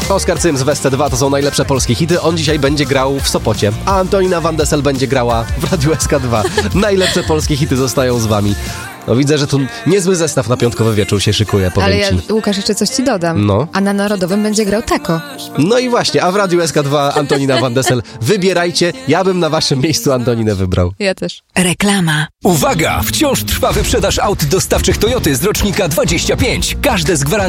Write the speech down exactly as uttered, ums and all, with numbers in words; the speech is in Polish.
Oskar Cyms w S C dwa to są najlepsze polskie hity. On dzisiaj będzie grał w Sopocie, a Antonina Van Dessel będzie grała w Radiu S K dwa. Najlepsze polskie hity zostają z wami. No widzę, że tu niezły zestaw na piątkowy wieczór się szykuje, powiem Ale ja, ci. Łukasz, jeszcze coś ci dodam. No. A na Narodowym będzie grał Tako. No i właśnie, a w Radiu S K dwa Antonina Van Dessel. Wybierajcie, ja bym na waszym miejscu Antoninę wybrał. Ja też. Reklama. Uwaga! Wciąż trwa wyprzedaż aut dostawczych Toyoty z rocznika dwadzieścia pięć. Każde z gwarancji